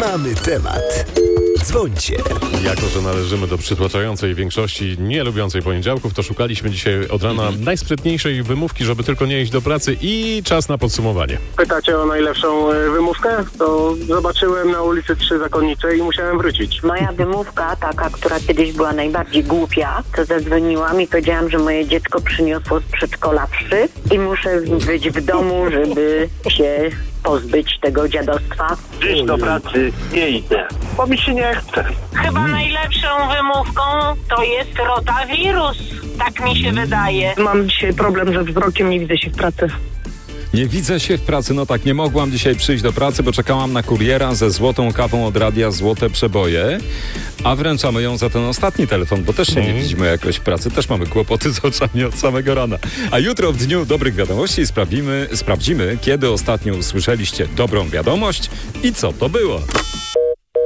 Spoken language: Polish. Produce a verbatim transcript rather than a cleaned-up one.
Mamy temat. Dzwońcie. Jako że należymy do przytłaczającej większości nie lubiącej poniedziałków, to szukaliśmy dzisiaj od rana najsprytniejszej wymówki, żeby tylko nie iść do pracy, i czas na podsumowanie. Pytacie o najlepszą e, wymówkę? To zobaczyłem na ulicy Trzy Zakonnice i musiałem wrócić. Moja wymówka, taka, która kiedyś była najbardziej głupia, to zadzwoniłam i powiedziałam, że moje dziecko przyniosło z przedszkola wszy i muszę być w domu, żeby się pozbyć tego dziadostwa. Dziś do pracy nie idę, bo mi się nie chce. Chyba najlepszą wymówką to jest rotawirus. Tak mi się wydaje. Mam dzisiaj problem ze wzrokiem, nie widzę się w pracy. Nie widzę się w pracy, no tak, nie mogłam dzisiaj przyjść do pracy, bo czekałam na kuriera ze złotą kawą od radia Złote Przeboje, a wręczamy ją za ten ostatni telefon, bo też się nie widzimy jakoś w pracy, też mamy kłopoty z oczami od samego rana. A jutro w Dniu Dobrych Wiadomości sprawdzimy, sprawdzimy, kiedy ostatnio usłyszeliście dobrą wiadomość i co to było.